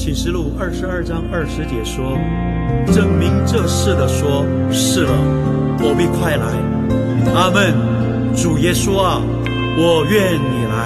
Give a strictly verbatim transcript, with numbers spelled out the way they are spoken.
启示录二十二章二十节说，证明这事的说，是了，我必快来。阿们。主耶稣啊，我愿你